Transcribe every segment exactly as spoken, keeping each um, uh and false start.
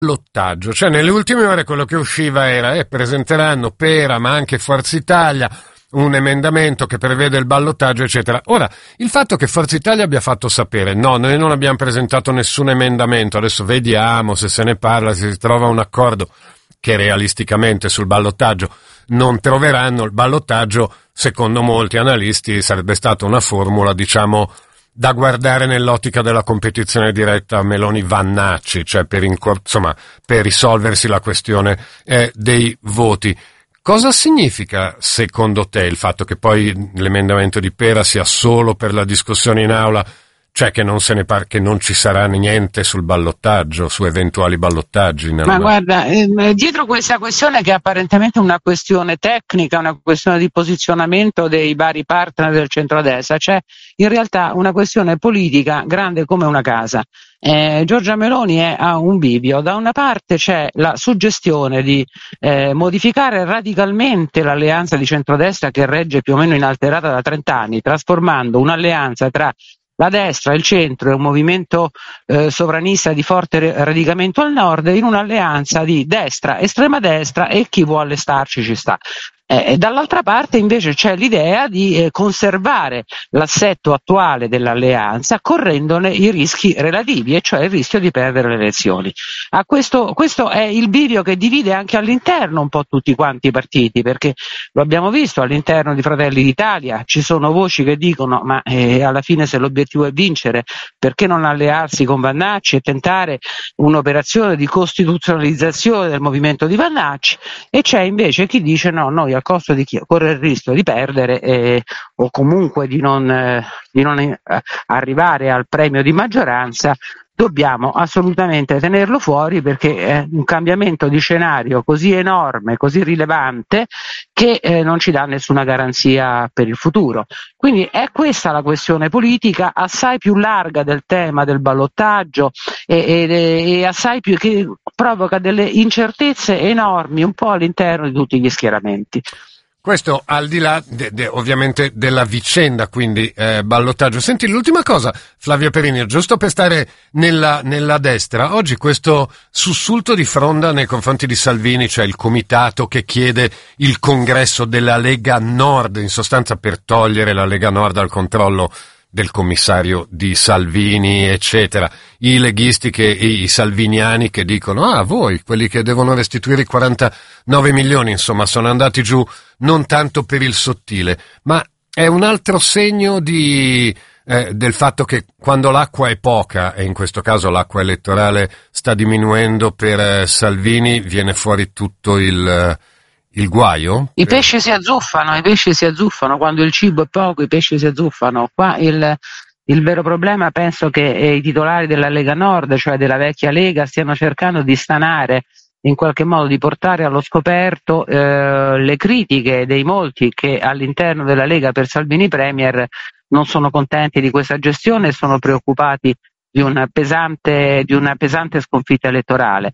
ballottaggio, cioè nelle ultime ore quello che usciva era eh, presenteranno Pera ma anche Forza Italia un emendamento che prevede il ballottaggio eccetera. Ora, il fatto che Forza Italia abbia fatto sapere no, noi non abbiamo presentato nessun emendamento, adesso vediamo se se ne parla, se si trova un accordo, che realisticamente sul ballottaggio non troveranno. Il ballottaggio secondo molti analisti sarebbe stata una formula, diciamo, da guardare nell'ottica della competizione diretta Meloni-Vannacci, cioè per, incor- insomma, per risolversi la questione eh, dei voti. Cosa significa secondo te il fatto che poi l'emendamento di Pera sia solo per la discussione in aula, cioè che non se ne par- che non ci sarà niente sul ballottaggio, su eventuali ballottaggi? Ma guarda, eh, dietro questa questione, che è apparentemente una questione tecnica, una questione di posizionamento dei vari partner del centrodestra, c'è in realtà una questione politica grande come una casa. Eh, Giorgia Meloni è a un bivio. Da una parte c'è la suggestione di eh, modificare radicalmente l'alleanza di centrodestra che regge più o meno inalterata da trent'anni, trasformando un'alleanza tra la destra, il centro e un movimento eh, sovranista di forte radicamento al nord in un'alleanza di destra, estrema destra e chi vuole starci ci sta. Eh, dall'altra parte invece c'è l'idea di eh, conservare l'assetto attuale dell'alleanza correndone i rischi relativi, e cioè il rischio di perdere le elezioni. A questo, questo è il bivio che divide anche all'interno un po' tutti quanti i partiti, perché lo abbiamo visto all'interno di Fratelli d'Italia, ci sono voci che dicono ma eh, alla fine se l'obiettivo è vincere, perché non allearsi con Vannacci e tentare un'operazione di costituzionalizzazione del movimento di Vannacci, e c'è invece chi dice no, noi a costo di chi corre il rischio di perdere eh, o comunque di non, eh, di non eh, arrivare al premio di maggioranza, dobbiamo assolutamente tenerlo fuori, perché è un cambiamento di scenario così enorme, così rilevante, che eh, non ci dà nessuna garanzia per il futuro. Quindi è questa la questione politica, assai più larga del tema del ballottaggio e, e, e assai più, che provoca delle incertezze enormi un po' all'interno di tutti gli schieramenti. Questo al di là de, de, ovviamente della vicenda, quindi eh, ballottaggio. Senti, l'ultima cosa, Flavio Perini, giusto per stare nella, nella destra, oggi questo sussulto di fronda nei confronti di Salvini, cioè il comitato che chiede il congresso della Lega Nord, in sostanza per togliere la Lega Nord dal controllo del commissario di Salvini, eccetera. I leghisti che, i salviniani che dicono, ah, voi, quelli che devono restituire i quarantanove milioni, insomma, sono andati giù non tanto per il sottile, ma è un altro segno di, eh, del fatto che quando l'acqua è poca, e in questo caso l'acqua elettorale sta diminuendo per eh, Salvini, viene fuori tutto il, il guaio? I pesci si azzuffano, i pesci si azzuffano, quando il cibo è poco i pesci si azzuffano. Qua il, il vero problema penso che i titolari della Lega Nord, cioè della vecchia Lega, stiano cercando di stanare, in qualche modo di portare allo scoperto eh, le critiche dei molti che all'interno della Lega per Salvini Premier non sono contenti di questa gestione e sono preoccupati di una pesante, di una pesante sconfitta elettorale,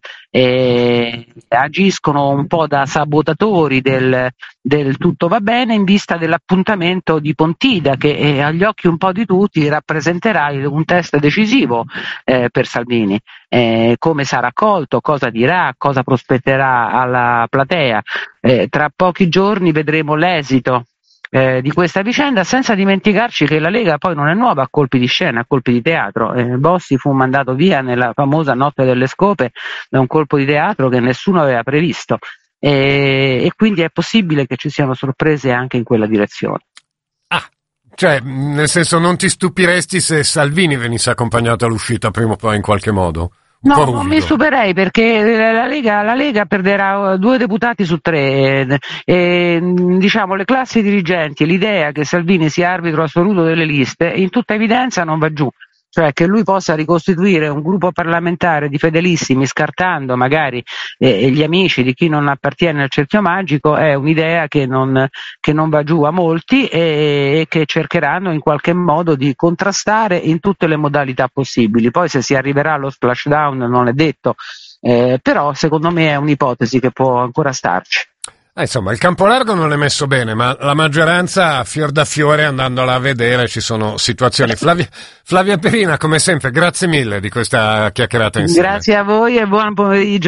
e agiscono un po' da sabotatori del, del tutto va bene, in vista dell'appuntamento di Pontida, che eh, agli occhi un po' di tutti rappresenterà un test decisivo eh, per Salvini. Eh, come sarà accolto, cosa dirà, cosa prospetterà alla platea. Eh, tra pochi giorni vedremo l'esito Eh, di questa vicenda, senza dimenticarci che la Lega poi non è nuova a colpi di scena, a colpi di teatro. eh, Bossi fu mandato via nella famosa notte delle scope da un colpo di teatro che nessuno aveva previsto, e, e quindi è possibile che ci siano sorprese anche in quella direzione. Ah, cioè, nel senso, non ti stupiresti se Salvini venisse accompagnato all'uscita prima o poi in qualche modo? Un No, non mi stuperei, perché la Lega, la Lega perderà due deputati su tre, e, diciamo, le classi dirigenti e l'idea che Salvini sia arbitro assoluto delle liste in tutta evidenza non va giù. Cioè che lui possa ricostituire un gruppo parlamentare di fedelissimi scartando magari eh, gli amici di chi non appartiene al cerchio magico è un'idea che non, che non va giù a molti, e, e che cercheranno in qualche modo di contrastare in tutte le modalità possibili. Poi se si arriverà allo splashdown non è detto, eh, però secondo me è un'ipotesi che può ancora starci. Ah, insomma, il campo largo non è messo bene, ma la maggioranza, fior da fiore, andandola a vedere, ci sono situazioni. Flavia, Flavia Perina, come sempre, grazie mille di questa chiacchierata insieme. Grazie a voi e buon pomeriggio.